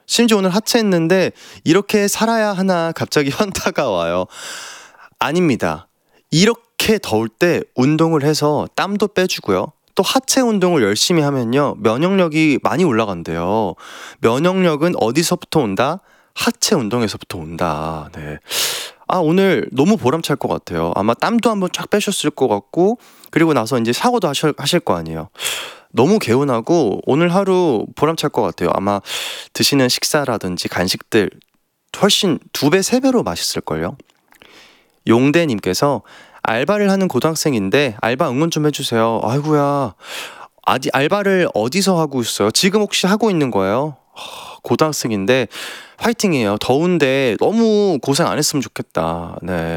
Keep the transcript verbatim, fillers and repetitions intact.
심지어 오늘 하체했는데 이렇게 살아야 하나 갑자기 현타가 와요. 아닙니다. 이렇게 더울 때 운동을 해서 땀도 빼주고요. 또 하체 운동을 열심히 하면요, 면역력이 많이 올라간대요. 면역력은 어디서부터 온다? 하체 운동에서부터 온다. 네. 아, 오늘 너무 보람찰 것 같아요. 아마 땀도 한번 쫙 빼셨을 것 같고, 그리고 나서 이제 샤워도 하실, 하실 거 아니에요. 너무 개운하고 오늘 하루 보람찰 것 같아요. 아마 드시는 식사라든지 간식들 훨씬 두 배, 세 배로 맛있을걸요. 용대님께서 알바를 하는 고등학생인데 알바 응원 좀 해주세요. 아이고야, 아디 알바를 어디서 하고 있어요? 지금 혹시 하고 있는 거예요? 하, 고등학생인데 화이팅이에요. 더운데 너무 고생 안 했으면 좋겠다. 네.